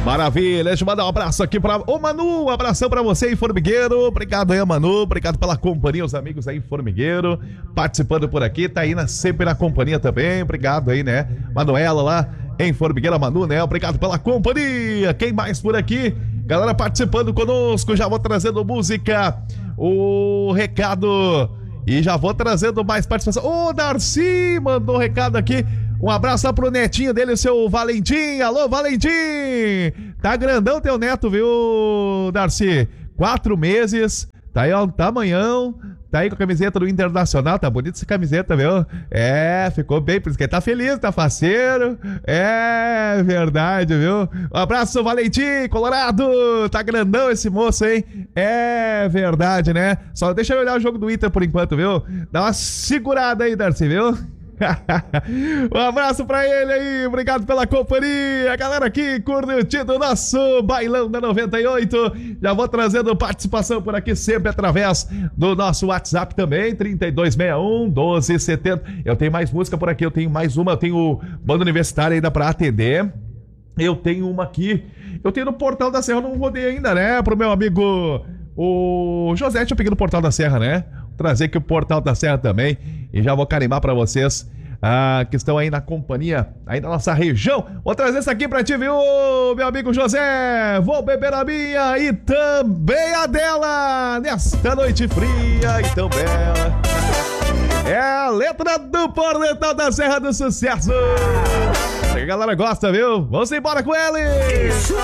Maravilha, deixa eu mandar um abraço aqui pra... Ô Manu, um abração pra você aí, Formigueiro. Obrigado aí, Manu, obrigado pela companhia, os amigos aí, Formigueiro, participando por aqui, tá aí sempre na companhia também, obrigado aí, né? Manuela lá em Formigueiro, Manu, né? Obrigado pela companhia. Quem mais por aqui? Galera participando conosco, já vou trazendo música, o recado e já vou trazendo mais participação. Ô, Darcy mandou um recado aqui. Um abraço lá pro netinho dele, o seu Valentim. Alô, Valentim! Tá grandão teu neto, viu, Darcy? 4 meses, tá aí, ó, tamanhão. Tá aí com a camiseta do Internacional, tá bonita essa camiseta, viu? É, ficou bem, por isso que ele tá feliz, tá faceiro. É, verdade, viu? Um abraço, seu Valentim, Colorado. Tá grandão esse moço, hein? É verdade, né? Só deixa eu olhar o jogo do Inter por enquanto, viu? Dá uma segurada aí, Darcy, viu? Um abraço pra ele aí, obrigado pela companhia. A galera aqui curtindo o nosso Bailão da 98. Já vou trazendo participação por aqui sempre através do nosso WhatsApp também, 3261-1270. Eu tenho mais música por aqui, eu tenho mais uma, eu tenho banda universitária ainda pra atender. Eu tenho uma aqui, eu tenho no Portal da Serra, eu não rodei ainda, né? Pro meu amigo o José, eu peguei no Portal da Serra, né? Trazer aqui o Portal da Serra também e já vou carimbar pra vocês que estão aí na companhia, aí na nossa região. Vou trazer isso aqui pra ti, viu, meu amigo José? Vou beber a minha e também a dela nesta noite fria e tão bela. É a letra do Portal da Serra do Sucesso. A galera gosta, viu? Vamos embora com ele!